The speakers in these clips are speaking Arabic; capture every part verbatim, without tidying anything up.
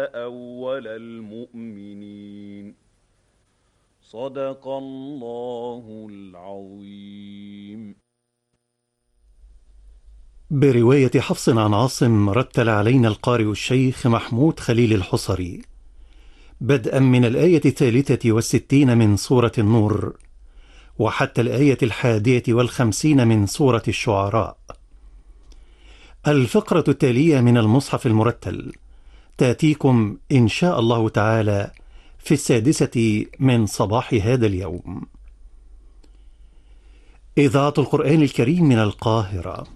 أول المؤمنين. صدق الله العظيم. برواية حفص عن عاصم، رتل علينا القارئ الشيخ محمود خليل الحصري بدءا من الآية الثالثة والستين من سورة النور وحتى الآية الحادية والخمسين من سورة الشعراء. الفقرة التالية من المصحف المرتل تأتيكم إن شاء الله تعالى في السادسة من صباح هذا اليوم. إذاعة القرآن الكريم من القاهرة.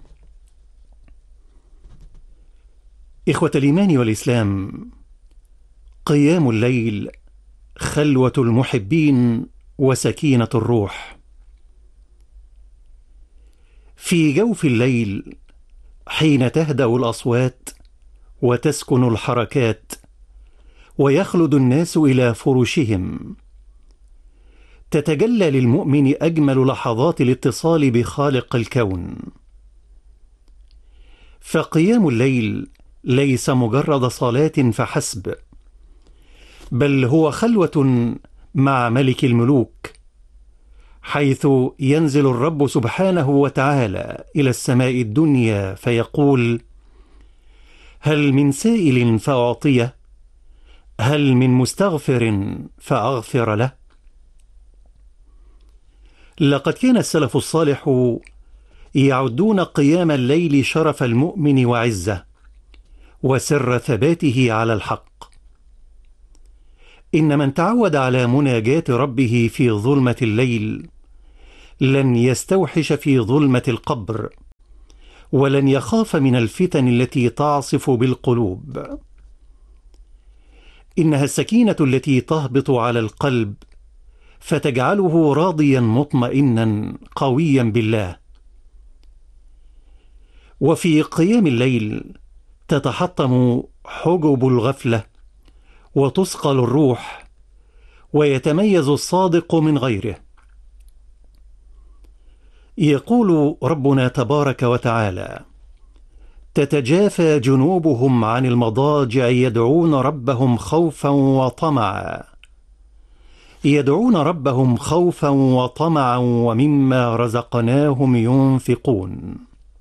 إخوة الإيمان والإسلام، قيام الليل خلوة المحبين وسكينة الروح. في جوف الليل حين تهدأ الأصوات وتسكن الحركات ويخلد الناس إلى فرشهم، تتجلى للمؤمن أجمل لحظات الاتصال بخالق الكون. فقيام الليل ليس مجرد صلاة فحسب، بل هو خلوة مع ملك الملوك، حيث ينزل الرب سبحانه وتعالى إلى السماء الدنيا فيقول: هل من سائل فأعطيه؟ هل من مستغفر فأغفر له؟ لقد كان السلف الصالح يعدون قيام الليل شرف المؤمن وعزه وسر ثباته على الحق. إن من تعود على مناجاة ربه في ظلمة الليل لن يستوحش في ظلمة القبر، ولن يخاف من الفتن التي تعصف بالقلوب. إنها السكينة التي تهبط على القلب فتجعله راضيا مطمئنا قويا بالله. وفي قيام الليل تتحطم حجب الغفلة وتثقل الروح، ويتميز الصادق من غيره. يقول ربنا تبارك وتعالى: تتجافى جنوبهم عن المضاجع يدعون ربهم خوفا وطمعا يدعون ربهم خوفا وطمعا ومما رزقناهم ينفقون.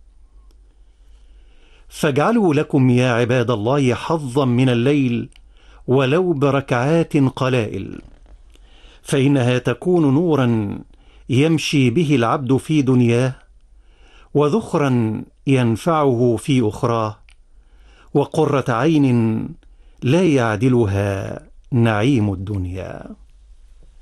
فاجعلوا لكم يا عباد الله حظا من الليل ولو بركعات قلائل، فإنها تكون نورا يمشي به العبد في دنياه، وذخرا ينفعه في أخراه، وقرة عين لا يعدلها نعيم الدنيا.